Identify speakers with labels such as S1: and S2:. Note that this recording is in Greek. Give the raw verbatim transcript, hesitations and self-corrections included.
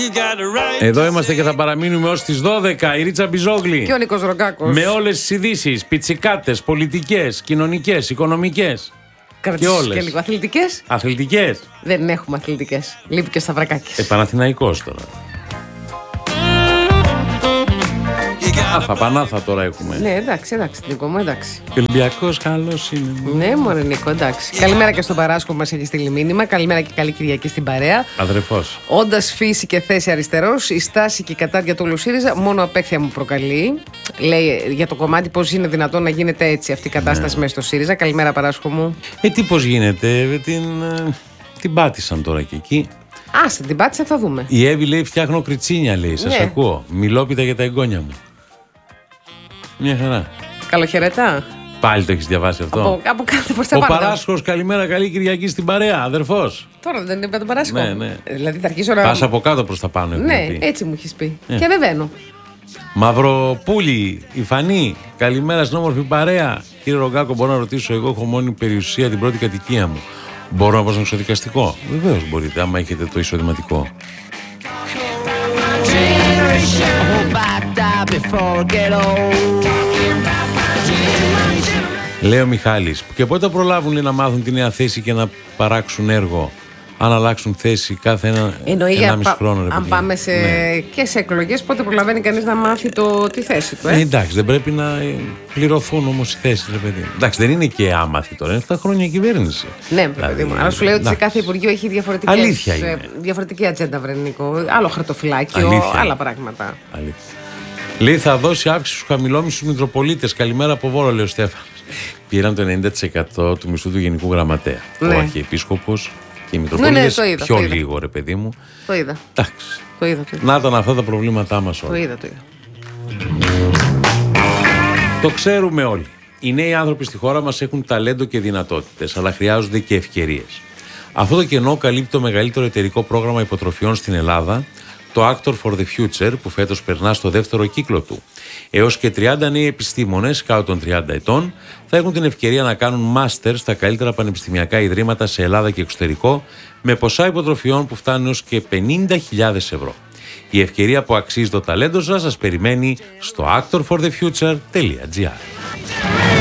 S1: Εδώ είμαστε και θα παραμείνουμε ως τις δώδεκα. Η Ρίτσα Μπιζόγλη.
S2: Και ο Νίκος Ρογκάκος.
S1: Με όλες τις ειδήσεις, πιτσικάτες, πολιτικές, κοινωνικές, οικονομικές. Και όλες.
S2: Και λίγο αθλητικές.
S1: Αθλητικές.
S2: Δεν έχουμε αθλητικές. Λείπει και ο Σταυρακάκης.
S1: Ε, Παναθηναϊκός τώρα. Άθα, πανάθα τώρα έχουμε.
S2: Ναι, εντάξει, εντάξει, Νίκο μου, εντάξει.
S1: Και ο Ολυμπιακός καλός είναι.
S2: Ναι, μωρέ Νίκο, εντάξει. Καλημέρα και στον Παράσκο που μας έχει στείλει μήνυμα. Καλημέρα και καλή Κυριακή στην παρέα.
S1: Αδερφός.
S2: Όντας φύση και θέση αριστερός, η στάση και η κατάρτια του όλου ΣΥΡΙΖΑ μόνο απέχθεια μου προκαλεί. Λέει για το κομμάτι πώς είναι δυνατόν να γίνεται έτσι αυτή η κατάσταση, ναι, μέσα στο ΣΥΡΙΖΑ. Καλημέρα, Παράσκο μου.
S1: Ε, τι πώς γίνεται, την, την πάτησαν τώρα και εκεί.
S2: Άσε, την πάτησαν, θα δούμε.
S1: Η Εύη λέει: φτιάχνω κριτσίνια, λέει. Σας, ναι, ακούω. Μιλόπιτα για τα εγγόνια μου. Μια χαρά.
S2: Καλοχαιρετά.
S1: Πάλι το έχεις διαβάσει αυτό.
S2: Από, από κάτω προς τα
S1: Ο
S2: πάνω.
S1: Παράσχος, καλημέρα, καλή Κυριακή στην παρέα, αδερφός.
S2: Τώρα δεν είπε τον Παράσκο.
S1: Ναι, ναι.
S2: Δηλαδή θα αρχίσω να.
S1: Πας από κάτω προς τα πάνω.
S2: Ναι,
S1: πει.
S2: έτσι μου έχεις πει.
S1: Ε.
S2: Και ανεβαίνω.
S1: Μαυροπούλη, η Φανή, καλημέρα στην όμορφη παρέα. Κύριε Ρογκάκο, μπορώ να ρωτήσω, εγώ έχω μόνη περιουσία την πρώτη κατοικία μου. Μπορώ να πάω στο εξωδικαστικό? Βεβαίως μπορείτε, άμα έχετε το εισοδηματικό. Λέει ο Μιχάλης, και πότε προλάβουν να μάθουν τη νέα θέση και να παράξουν έργο, αν αλλάξουν θέση κάθε ένα, ένα μισό χρόνο.
S2: Αν πάμε σε, ναι, και σε εκλογές, πότε προλαβαίνει κανείς να μάθει το, τη θέση του. Ε?
S1: Ε, εντάξει, δεν πρέπει να πληρωθούν όμως οι θέσεις, ρε παιδί. Εντάξει, δεν είναι και άμαθη τώρα, είναι εφτά χρόνια κυβέρνηση.
S2: Ναι, δηλαδή, παιδί μου. Αλλά σου λέω ότι σε κάθε Υπουργείο έχει διαφορετική ατζέντα, βρε Νίκο. Άλλο χαρτοφυλάκιο, αλήθεια, άλλα πράγματα.
S1: Αλήθεια. Λέει, θα δώσει αύξηση στους χαμηλόμισθους Μητροπολίτες. Καλημέρα από Βόρο, λέει ο Στέφανος. Πήραν το ενενήντα τοις εκατό του μισθού του Γενικού Γραμματέα. Ναι. Ο Αρχιεπίσκοπος και οι Μητροπολίτες. Ναι, ναι, πιο είδα, λίγο, ρε παιδί μου.
S2: Το είδα.
S1: Εντάξει.
S2: Το είδα, το είδα.
S1: Να ήταν αυτά τα προβλήματά μας όλα.
S2: Το είδα, το είδα.
S1: Το ξέρουμε όλοι. Οι νέοι άνθρωποι στη χώρα μας έχουν ταλέντο και δυνατότητες, αλλά χρειάζονται και ευκαιρίες. Αυτό το κενό καλύπτει το μεγαλύτερο εταιρικό πρόγραμμα υποτροφιών στην Ελλάδα, το Actor for the Future, που φέτος περνά στο δεύτερο κύκλο του. Έως και τριάντα νέοι επιστήμονες κάτω των τριάντα ετών θα έχουν την ευκαιρία να κάνουν μάστερ στα καλύτερα πανεπιστημιακά ιδρύματα σε Ελλάδα και εξωτερικό, με ποσά υποτροφιών που φτάνουν έως και πενήντα χιλιάδες ευρώ. Η ευκαιρία που αξίζει το ταλέντο σας σας περιμένει στο actor for the future τελεία gr.